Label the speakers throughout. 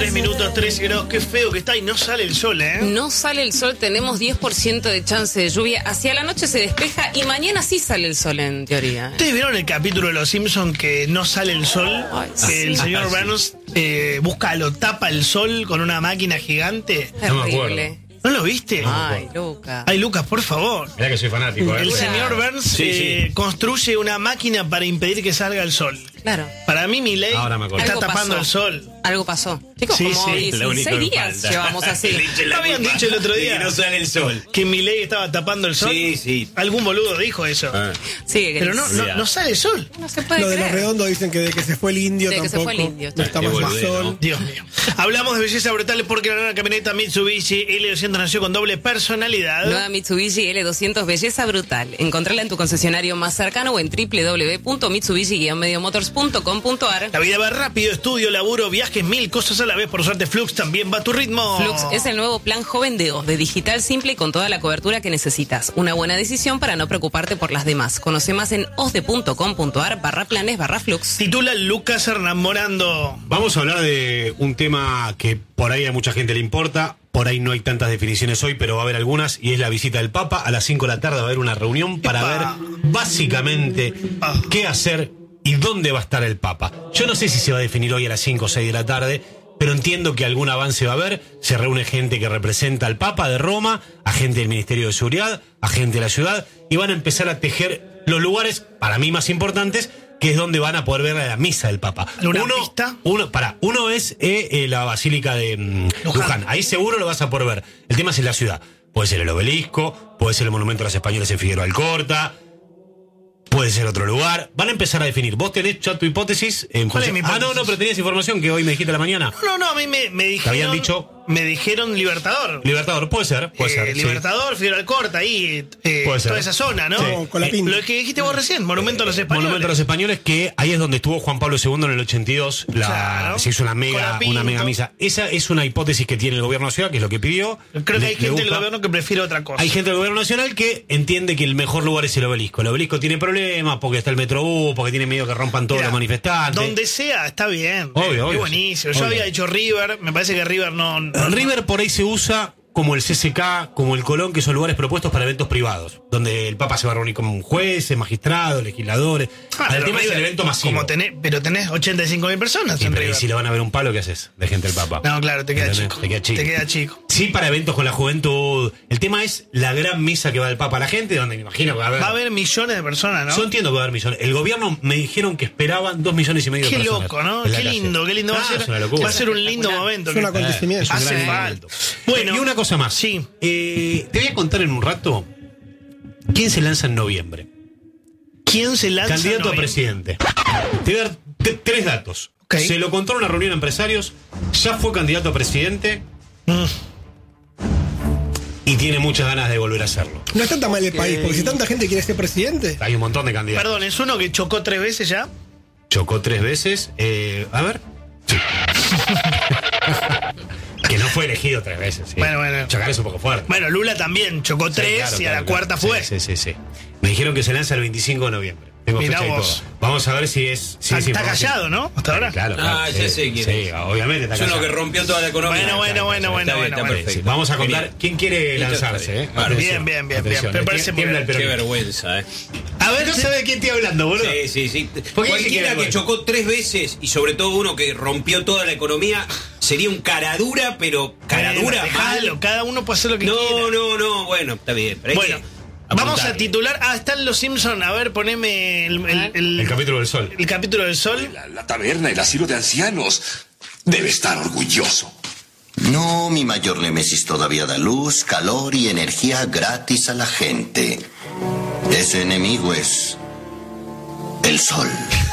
Speaker 1: 3 minutos, 13 grados. Qué feo que está y no sale el sol, ¿eh?
Speaker 2: No sale el sol, tenemos 10% de chance de lluvia. Hacia la noche se despeja y mañana sí sale el sol, en teoría.
Speaker 1: ¿Ustedes vieron el capítulo de Los Simpsons que no sale el sol?
Speaker 2: Ay,
Speaker 1: Que
Speaker 2: sí.
Speaker 1: el señor Burns lo tapa el sol con una máquina gigante.
Speaker 2: Terrible.
Speaker 1: ¿No lo viste?
Speaker 2: Ay, Luca.
Speaker 1: Ay, Lucas, por favor.
Speaker 3: Mirá que soy fanático, ¿eh?
Speaker 1: El señor Burns
Speaker 3: Sí.
Speaker 1: construye una máquina para impedir que salga el sol.
Speaker 2: Claro.
Speaker 1: Para mí, Milei
Speaker 3: Ahora me acuerdo.
Speaker 1: está
Speaker 2: Algo
Speaker 1: tapando
Speaker 2: pasó.
Speaker 1: el sol.
Speaker 2: Algo pasó. Chicos,
Speaker 1: Sí,
Speaker 2: como
Speaker 1: sí,
Speaker 3: lo único
Speaker 2: 16
Speaker 3: que
Speaker 2: días
Speaker 3: falta.
Speaker 2: llevamos así.
Speaker 1: ¿No habían dicho el otro día
Speaker 3: De que no sale el sol.
Speaker 1: que Milei estaba tapando el sol?
Speaker 3: Sí, sí.
Speaker 1: Algún boludo dijo eso.
Speaker 2: Sí,
Speaker 1: Pero no sale el sol.
Speaker 2: no se puede
Speaker 4: Lo de los
Speaker 2: creer.
Speaker 4: redondos dicen que de que se fue el indio
Speaker 2: De que se
Speaker 4: tampoco.
Speaker 2: fue el indio.
Speaker 4: No está
Speaker 3: Qué
Speaker 4: más
Speaker 3: boludez,
Speaker 4: sol.
Speaker 3: ¿no?
Speaker 1: Dios mío. Hablamos de belleza brutal porque la nueva camioneta Mitsubishi L200 nació con doble personalidad.
Speaker 2: Nueva Mitsubishi L200, belleza brutal. Encontrala en tu concesionario más cercano o en www.mitsubishi-motors.com.ar.
Speaker 1: La vida va rápido, estudio, laburo, viajes, 1000 cosas a la vez. Por suerte, Flux también va a tu ritmo.
Speaker 2: Flux es el nuevo plan joven de OZ, de digital simple y con toda la cobertura que necesitas. Una buena decisión para no preocuparte por las demás. Conoce más en ozde.com.ar/planes/flux.
Speaker 1: Titula Lucas Hernán Morando.
Speaker 3: Vamos a hablar de un tema que por ahí a mucha gente le importa. Por ahí no hay tantas definiciones hoy, pero va a haber algunas. Y es la visita del Papa. A las 5 de la tarde va a haber una reunión para ver básicamente qué hacer y dónde va a estar el Papa. Yo no sé si se va a definir hoy a las 5 o 6 de la tarde, pero entiendo que algún avance va a haber. Se reúne gente que representa al Papa de Roma, a gente del Ministerio de Seguridad, a gente de la ciudad, y van a empezar a tejer los lugares, para mí más importantes, que es donde van a poder ver la misa del Papa.
Speaker 1: ¿Una pista?
Speaker 3: Uno es la Basílica de Luján. Ahí seguro lo vas a poder ver. El tema es en la ciudad. Puede ser el Obelisco, puede ser el Monumento a los Españoles en Figueroa Alcorta, puede ser otro lugar. Van a empezar a definir. ¿Vos tenés ya tu hipótesis?
Speaker 1: ¿Cuál es mi hipótesis?
Speaker 3: No, pero tenías información que hoy me dijiste a la mañana.
Speaker 1: No, a mí me dijeron...
Speaker 3: ¿Te habían dicho?
Speaker 1: Me dijeron Libertador.
Speaker 3: Libertador, puede ser. Sí.
Speaker 1: Libertador, Figueroa Alcorta, ahí,
Speaker 3: Puede ser.
Speaker 1: toda esa zona, ¿no?
Speaker 3: Sí.
Speaker 4: Con la pinta.
Speaker 1: Lo que dijiste vos recién, Monumento a los Españoles.
Speaker 3: Monumento a los Españoles, que ahí es donde estuvo Juan Pablo II en el 82.
Speaker 1: Claro.
Speaker 3: Se hizo una
Speaker 1: Con
Speaker 3: mega
Speaker 1: la Pinto.
Speaker 3: misa. Esa es una hipótesis que tiene el gobierno nacional, que es lo que pidió.
Speaker 1: Creo que hay
Speaker 3: Le
Speaker 1: gente del
Speaker 3: gusta.
Speaker 1: gobierno que prefiere otra cosa.
Speaker 3: Hay gente del gobierno nacional que entiende que el mejor lugar es el Obelisco. El Obelisco tiene problemas porque está el Metrobús, porque tiene miedo que rompan todos
Speaker 1: Mirá,
Speaker 3: los manifestantes.
Speaker 1: Donde sea, está bien.
Speaker 3: Obvio,
Speaker 1: Es
Speaker 3: obvio,
Speaker 1: buenísimo.
Speaker 3: sí.
Speaker 1: Yo
Speaker 3: Obvio.
Speaker 1: había dicho River, me parece que River no...
Speaker 3: River por ahí se usa como el CCK, como el Colón, que son lugares propuestos para eventos privados, donde el Papa se va a reunir con jueces, magistrados, legisladores.
Speaker 1: Ah,
Speaker 3: el
Speaker 1: pero
Speaker 3: tema es el
Speaker 1: River,
Speaker 3: evento masivo.
Speaker 1: pero tenés 85.000 personas
Speaker 3: Sí,
Speaker 1: en
Speaker 3: pero
Speaker 1: River.
Speaker 3: si le van a ver un palo, ¿qué haces? De gente del Papa.
Speaker 1: No, claro, te queda
Speaker 3: ¿Entendés?
Speaker 1: chico.
Speaker 3: Te queda chico.
Speaker 1: Te queda chico.
Speaker 3: Sí, para eventos con la juventud. El tema es la gran misa que va el Papa a la gente, donde me imagino que va a haber...
Speaker 1: Va a haber millones de personas, ¿no?
Speaker 3: Yo entiendo que va a haber millones. El gobierno me dijeron que esperaban 2,5 millones de
Speaker 1: Qué
Speaker 3: personas.
Speaker 1: loco, ¿no?
Speaker 3: en la
Speaker 1: Qué
Speaker 3: calle.
Speaker 1: lindo, qué lindo.
Speaker 3: Es una locura.
Speaker 1: Va a ser un lindo momento.
Speaker 4: Es un acontecimiento.
Speaker 3: Es un
Speaker 1: Hace
Speaker 3: gran
Speaker 1: falta.
Speaker 3: momento.
Speaker 1: Bueno,
Speaker 3: Y una cosa más.
Speaker 1: Sí.
Speaker 3: Te voy a contar en un rato quién se lanza en noviembre.
Speaker 1: ¿Quién se lanza?
Speaker 3: Candidato a
Speaker 1: noviembre?
Speaker 3: presidente. Te voy a dar 3 datos.
Speaker 1: Ok.
Speaker 3: Se lo contó en una reunión de empresarios, ya fue candidato a presidente y tiene muchas ganas de volver a hacerlo.
Speaker 4: No está tan mal el país, porque si tanta gente quiere ser presidente.
Speaker 3: Hay un montón de candidatos.
Speaker 1: Perdón, ¿es uno que chocó 3 veces ya?
Speaker 3: Chocó 3 veces. A ver. Sí. Que no fue elegido 3 veces. ¿sí?
Speaker 1: Bueno.
Speaker 3: Chocar es un poco fuerte.
Speaker 1: Bueno, Lula también chocó 3
Speaker 3: Sí, claro,
Speaker 1: y a
Speaker 3: claro,
Speaker 1: la cuarta
Speaker 3: claro.
Speaker 1: fue.
Speaker 3: Sí. Me dijeron que se lanza el 25 de noviembre. Tengo
Speaker 1: Mirá
Speaker 3: fecha y
Speaker 1: vos.
Speaker 3: todo. Vamos a ver si es. Si es
Speaker 1: Está
Speaker 3: información.
Speaker 1: callado, ¿no? Hasta ahora.
Speaker 3: Claro.
Speaker 5: Ah, ya sé quién
Speaker 3: Sí,
Speaker 5: es.
Speaker 3: obviamente está
Speaker 5: Es uno
Speaker 3: callado.
Speaker 5: que rompió toda la economía.
Speaker 1: Bueno.
Speaker 5: Está bien, está perfecto.
Speaker 3: Sí, vamos a contar
Speaker 5: Genial.
Speaker 3: quién quiere
Speaker 5: Listo,
Speaker 3: lanzarse.
Speaker 5: está bien.
Speaker 3: Atención,
Speaker 1: Bien.
Speaker 3: atención.
Speaker 1: Me parece muy
Speaker 3: Tiembla el
Speaker 1: bien.
Speaker 5: Qué
Speaker 3: peronismo.
Speaker 5: vergüenza,
Speaker 1: A ver,
Speaker 3: No sabe de quién estoy hablando, boludo.
Speaker 5: Sí.
Speaker 3: ¿Por qué
Speaker 5: Cualquiera
Speaker 3: dice que
Speaker 5: que chocó 3 veces y sobre todo uno que rompió toda la economía sería un caradura, pero caradura
Speaker 1: Dejalo,
Speaker 5: mal.
Speaker 1: cada uno puede hacer lo que quiera.
Speaker 5: No, bueno, está bien. Pero hay
Speaker 1: Bueno,
Speaker 5: que
Speaker 1: vamos a
Speaker 5: apuntarle.
Speaker 1: titular. Están los Simpsons. A ver, poneme
Speaker 3: El capítulo del sol.
Speaker 1: el capítulo del sol.
Speaker 6: La taberna, el asilo de ancianos. Debe estar orgulloso.
Speaker 7: No, mi mayor némesis todavía da luz, calor y energía gratis a la gente. Ese enemigo es el sol.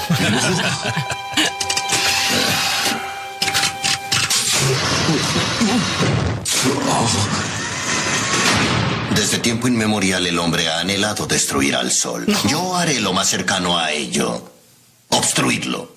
Speaker 7: Desde tiempo inmemorial el hombre ha anhelado destruir al sol. Yo haré lo más cercano a ello. Obstruirlo.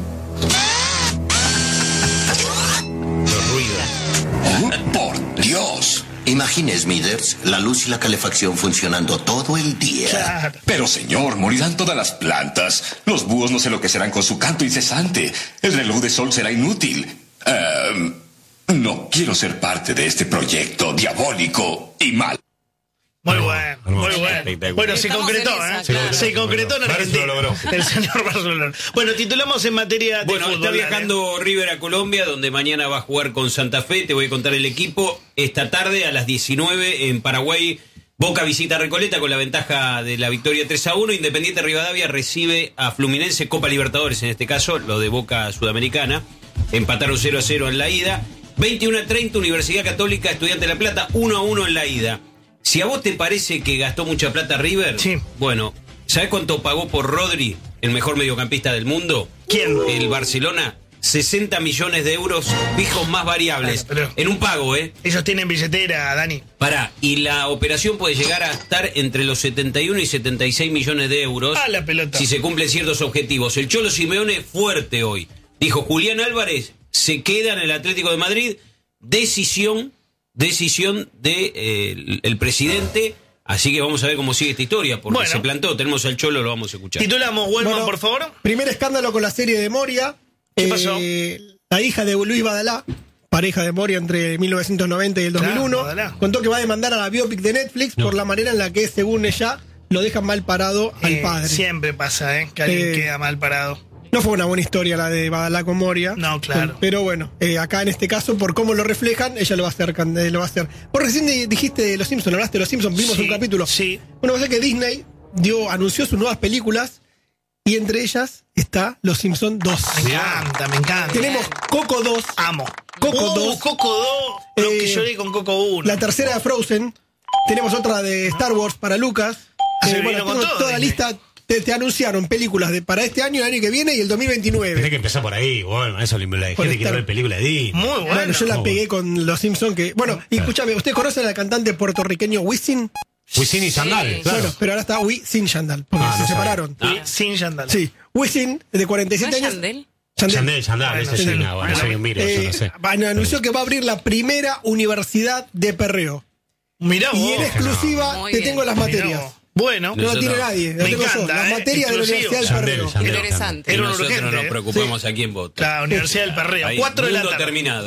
Speaker 3: Los ruidos.
Speaker 6: Oh, por Dios.
Speaker 7: Imagine, Smithers, la luz y la calefacción funcionando todo el día.
Speaker 1: Claro.
Speaker 6: Pero señor, morirán todas las plantas. Los búhos no se enloquecerán con su canto incesante. El reloj de sol será inútil. No quiero ser parte de este proyecto diabólico y mal.
Speaker 1: Muy bueno, muy bueno.
Speaker 3: Espectacular.
Speaker 1: Bueno, se
Speaker 2: Estamos
Speaker 1: concretó,
Speaker 2: en esa,
Speaker 1: ¿eh?
Speaker 2: claro.
Speaker 1: Se concretó en
Speaker 3: Barça
Speaker 1: Argentina.
Speaker 3: lo logró.
Speaker 1: El señor Barcelona. Bueno, titulamos en materia de
Speaker 5: Bueno,
Speaker 1: fútbol.
Speaker 5: está
Speaker 1: dale.
Speaker 5: viajando River a Colombia, donde mañana va a jugar con Santa Fe. Te voy a contar el equipo. Esta tarde a las 19 en Paraguay, Boca visita a Recoleta con la ventaja de la victoria 3-1. Independiente Rivadavia recibe a Fluminense, Copa Libertadores en este caso, lo de Boca Sudamericana. Empataron 0-0 en la ida. 21-30, Universidad Católica, Estudiante de La Plata, 1-1 en la ida. Si a vos te parece que gastó mucha plata River,
Speaker 1: Sí.
Speaker 5: bueno, ¿sabés cuánto pagó por Rodri, el mejor mediocampista del mundo?
Speaker 1: ¿Quién?
Speaker 5: El Barcelona. 60 millones de euros fijos más variables.
Speaker 1: Bueno, pero-
Speaker 5: en un pago, ¿eh?
Speaker 1: Ellos tienen billetera, Dani.
Speaker 5: Pará, y la operación puede llegar a estar entre los 71 y 76 millones de euros.
Speaker 1: Ah, la pelota.
Speaker 5: Si se cumplen ciertos objetivos. El Cholo Simeone fuerte hoy. Dijo Julián Álvarez, se queda en el Atlético de Madrid. Decisión de el presidente. Así que vamos a ver cómo sigue esta historia, porque
Speaker 1: Bueno.
Speaker 5: se plantó. Tenemos al Cholo, lo vamos a escuchar.
Speaker 1: Titulamos, Wellman,
Speaker 4: Bueno,
Speaker 1: por favor.
Speaker 4: Primer escándalo con la serie de Moria.
Speaker 1: ¿Qué pasó?
Speaker 4: La hija de Luis Badalá, pareja de Moria entre 1990 y el
Speaker 1: Claro,
Speaker 4: 2001,
Speaker 1: Badalá.
Speaker 4: contó que va a demandar a la biopic de Netflix por la manera en la que, según ella, lo dejan mal parado al padre.
Speaker 1: Siempre pasa, que alguien queda mal parado.
Speaker 4: No fue una buena historia la de Badalá con Moria.
Speaker 1: No, claro.
Speaker 4: Pero bueno, acá en este caso, por cómo lo reflejan, ella lo va a hacer. Lo va a hacer. Vos recién dijiste de Los Simpsons, hablaste de Los Simpsons, vimos
Speaker 1: Sí,
Speaker 4: un capítulo.
Speaker 1: sí.
Speaker 4: Bueno, va a ser que Disney anunció sus nuevas películas y entre ellas está Los Simpsons 2.
Speaker 1: Me encanta, me encanta.
Speaker 4: Tenemos Coco 2,
Speaker 1: Amo.
Speaker 4: Coco 2.
Speaker 1: Coco 2. Lo que
Speaker 4: Eh,
Speaker 1: lloré con Coco 1.
Speaker 4: la tercera de Frozen, tenemos otra de Star Wars para Lucas.
Speaker 1: Se
Speaker 4: Bueno,
Speaker 1: vino con
Speaker 4: tengo
Speaker 1: todo,
Speaker 4: toda la
Speaker 1: Disney.
Speaker 4: lista. Te anunciaron películas para este año, el año que viene y el 2029.
Speaker 3: Tenés que empezar por ahí, bueno, eso la gente
Speaker 4: Por
Speaker 3: quiere
Speaker 4: estar-
Speaker 3: ver películas de Disney.
Speaker 1: Muy bueno.
Speaker 4: Bueno, yo la
Speaker 3: Muy
Speaker 4: pegué con Los Simpsons que... Bueno, y escúchame, ¿usted conoce al cantante puertorriqueño Wisin?
Speaker 3: Wisin y Sandal, claro.
Speaker 4: Bueno, pero ahora está Wisin Yandel, porque
Speaker 3: Ah,
Speaker 4: se
Speaker 3: no
Speaker 4: separaron.
Speaker 1: Sin Yandal.
Speaker 4: Sí, Wisin, de
Speaker 2: ¿No
Speaker 4: 47
Speaker 2: es
Speaker 4: años.
Speaker 2: Yandel?
Speaker 3: Yandel, ese sí,
Speaker 1: Bueno,
Speaker 3: no, bueno, soy un miro, yo no sé.
Speaker 4: Anunció que va a abrir la primera universidad de perreo.
Speaker 1: Mirá vos.
Speaker 4: Y en exclusiva
Speaker 2: Muy
Speaker 4: te
Speaker 2: bien.
Speaker 4: tengo las
Speaker 1: Mirá
Speaker 4: materias.
Speaker 1: vos. Bueno,
Speaker 4: No lo tiene nadie, lo
Speaker 1: Me
Speaker 4: tengo yo.
Speaker 1: encanta,
Speaker 4: Las materias de la
Speaker 1: exclusivo.
Speaker 4: Universidad del
Speaker 3: Yandel,
Speaker 4: Perreo.
Speaker 3: Yandel.
Speaker 2: Interesante.
Speaker 5: Y
Speaker 1: Era un
Speaker 5: nosotros
Speaker 1: urgente,
Speaker 5: nos
Speaker 1: ¿eh?
Speaker 5: preocupamos aquí en Voto.
Speaker 1: La Universidad del Perreo.
Speaker 5: Ahí,
Speaker 1: 4 de la
Speaker 5: mundo
Speaker 1: tarde.
Speaker 5: terminado.